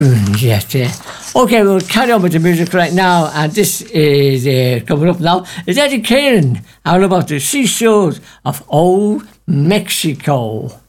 Yes, yeah. Okay, we'll carry on with the music right now, and this is coming up now. It's Eddie Kieran, all about the seashores of Old Mexico.